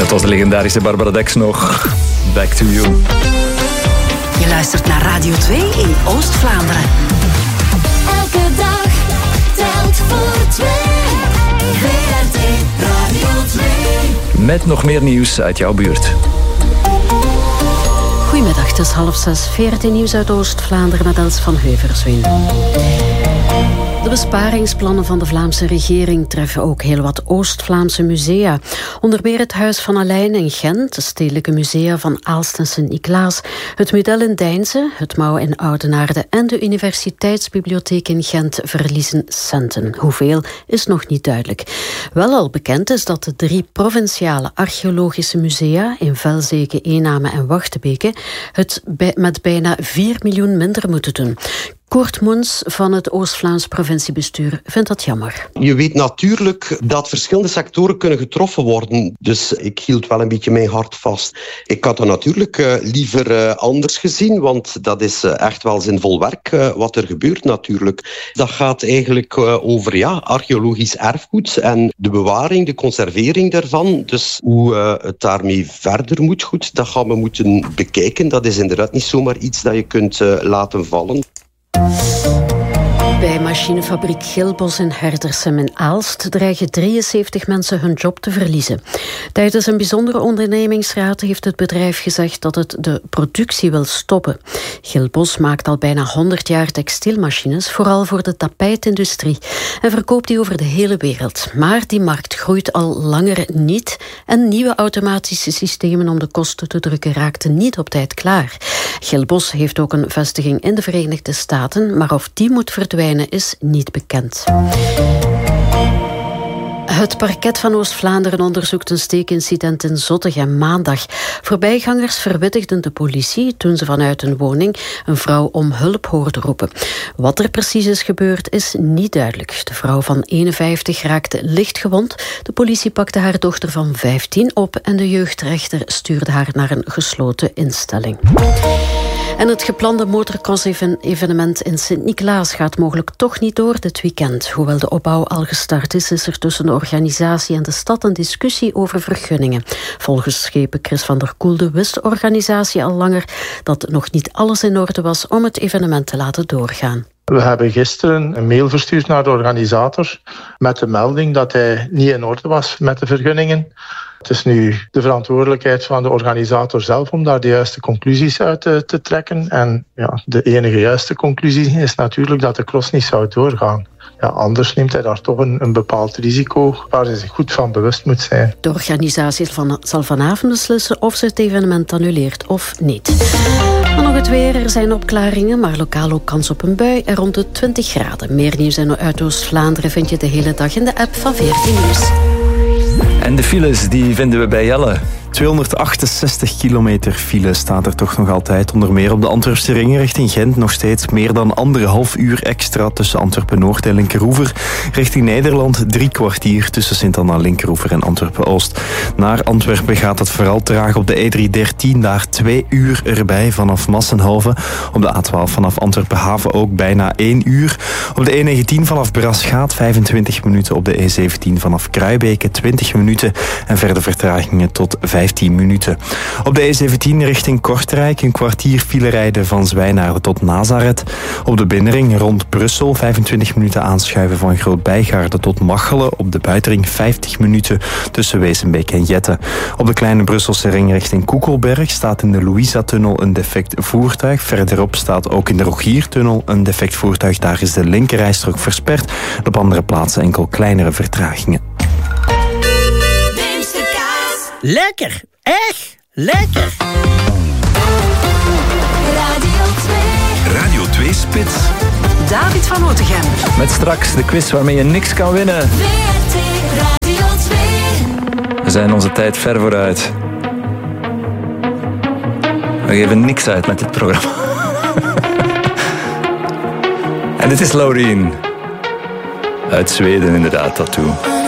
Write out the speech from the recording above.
Dat was de legendarische Barbara Dex nog. Back to you. Je luistert naar Radio 2 in Oost-Vlaanderen. Elke dag telt voor 2. VRT Radio 2. Met nog meer nieuws uit jouw buurt. Goedemiddag, het is 5:30. VRT Nieuws uit Oost-Vlaanderen met Els van Heuverswijn. De besparingsplannen van de Vlaamse regering treffen ook heel wat Oost-Vlaamse musea. Onder meer het Huis van Alein in Gent, de stedelijke musea van Aalst en Sint-Niklaas, het Mudel in Deinze, het Mouw in Oudenaarde en de Universiteitsbibliotheek in Gent verliezen centen. Hoeveel is nog niet duidelijk. Wel al bekend is dat de 3 provinciale archeologische musea in Velzeke, Eename en Wachtebeke het met bijna 4 miljoen minder moeten doen. Koert Moens van het Oost-Vlaams provinciebestuur vindt dat jammer. Je weet natuurlijk dat verschillende sectoren kunnen getroffen worden. Dus ik hield wel een beetje mijn hart vast. Ik had dat natuurlijk liever anders gezien, want dat is echt wel zinvol werk wat er gebeurt natuurlijk. Dat gaat eigenlijk over archeologisch erfgoed en de bewaring, de conservering daarvan. Dus hoe het daarmee verder moet, goed, dat gaan we moeten bekijken. Dat is inderdaad niet zomaar iets dat je kunt laten vallen. Bij machinefabriek Gilbos in Herdersem in Aalst dreigen 73 mensen hun job te verliezen. Tijdens een bijzondere ondernemingsraad heeft het bedrijf gezegd dat het de productie wil stoppen. Gilbos maakt al bijna 100 jaar textielmachines, vooral voor de tapijtindustrie, en verkoopt die over de hele wereld. Maar die markt groeit al langer niet en nieuwe automatische systemen om de kosten te drukken raakten niet op tijd klaar. Gilbos heeft ook een vestiging in de Verenigde Staten, maar of die moet verdwijnen is niet bekend. Het parket van Oost-Vlaanderen onderzoekt een steekincident in Zottegem maandag. Voorbijgangers verwittigden de politie toen ze vanuit een woning een vrouw om hulp hoorden roepen. Wat er precies is gebeurd is niet duidelijk. De vrouw van 51 raakte licht gewond. De politie pakte haar dochter van 15 op en de jeugdrechter stuurde haar naar een gesloten instelling. En het geplande motocross-evenement in Sint-Niklaas gaat mogelijk toch niet door dit weekend. Hoewel de opbouw al gestart is er tussen de organisatie en de stad een discussie over vergunningen. Volgens schepen Chris van der Koelde wist de organisatie al langer dat nog niet alles in orde was om het evenement te laten doorgaan. We hebben gisteren een mail verstuurd naar de organisator met de melding dat hij niet in orde was met de vergunningen. Het is nu de verantwoordelijkheid van de organisator zelf om daar de juiste conclusies uit te trekken. En de enige juiste conclusie is natuurlijk dat de cross niet zou doorgaan. Anders neemt hij daar toch een bepaald risico waar hij zich goed van bewust moet zijn. De organisatie zal vanavond beslissen of ze het evenement annuleert of niet. Dan nog het weer. Er zijn opklaringen, maar lokaal ook kans op een bui en rond de 20 graden. Meer nieuws uit Oost-Vlaanderen vind je de hele dag in de app van VRT Nieuws. En de files, die vinden we bij Jelle. 268 kilometer file staat er toch nog altijd. Onder meer op de Antwerpse ring richting Gent nog steeds meer dan 1,5 uur extra tussen Antwerpen-Noord en Linkeroever. Richting Nederland 3 kwartier tussen Sint-Anna-Linkeroever en Antwerpen-Oost. Naar Antwerpen gaat het vooral traag op de E313, daar 2 uur erbij vanaf Massenhoven. Op de A12 vanaf Antwerpen-Haven ook bijna 1 uur. Op de E19 vanaf Braschaat 25 minuten. Op de E17 vanaf Kruibeke 20 minuten. En verder vertragingen tot 15 minuten. Op de E17 richting Kortrijk een kwartier file rijden van Zwijnaarden tot Nazareth. Op de binnenring rond Brussel 25 minuten aanschuiven van Groot-Bijgaarden tot Machelen. Op de buitenring 50 minuten tussen Wezenbeek en Jette. Op de kleine Brusselse ring richting Koekelberg staat in de Louisa-tunnel een defect voertuig. Verderop staat ook in de Rogiertunnel een defect voertuig. Daar is de linkerrijstrook versperd. Op andere plaatsen enkel kleinere vertragingen. Lekker, echt lekker. Radio 2. Radio 2 Spits. David van Otegem. Met straks de quiz waarmee je niks kan winnen. VRT Radio 2. We zijn onze tijd ver vooruit. We geven niks uit met dit programma. En dit is Laurien. Uit Zweden inderdaad, Tattoo.